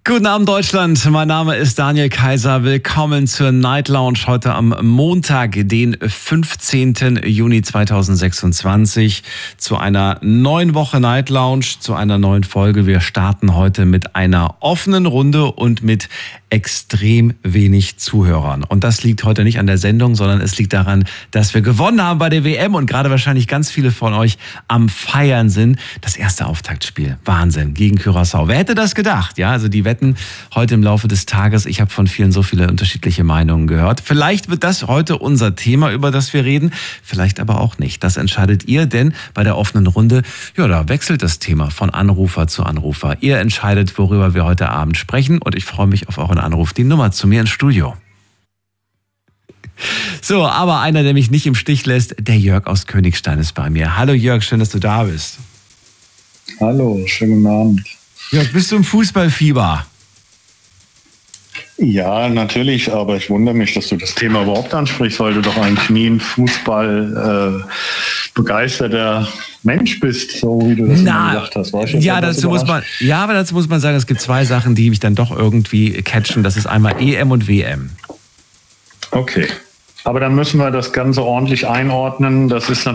Guten Abend Deutschland, mein Name ist Daniel Kaiser. Willkommen zur Night Lounge heute am Montag, den 15. Juni 2026, zu einer neuen Woche Night Lounge, zu einer neuen Folge. Wir starten heute mit einer offenen Runde und mit extrem wenig Zuhörern. Und das liegt heute nicht an der Sendung, sondern es liegt daran, dass wir gewonnen haben bei der WM und gerade wahrscheinlich ganz viele von euch am Feiern sind. Das erste Auftaktspiel, Wahnsinn, gegen Curaçao. Wer hätte das gedacht? Ja, also die Wetten heute im Laufe des Tages. Ich habe von vielen so viele unterschiedliche Meinungen gehört. Vielleicht wird das heute unser Thema, über das wir reden. Vielleicht aber auch nicht. Das entscheidet ihr, denn bei der offenen Runde, ja, da wechselt das Thema von Anrufer zu Anrufer. Ihr entscheidet, worüber wir heute Abend sprechen und ich freue mich auf euren Anruf. Die Nummer zu mir ins Studio. So, aber einer, der mich nicht im Stich lässt, der Jörg aus Königstein ist bei mir. Hallo Jörg, schön, dass du da bist. Hallo, schönen guten Abend. Jörg, bist du im Fußballfieber? Ja, natürlich, aber ich wundere mich, dass du das Thema überhaupt ansprichst, weil du doch eigentlich nie ein Fußball begeisterter Mensch bist, so wie du das immer gesagt hast. Ja, aber dazu muss man sagen, es gibt zwei Sachen, die mich dann doch irgendwie catchen. Das ist einmal EM und WM. Okay, aber dann müssen wir das Ganze ordentlich einordnen. Das ist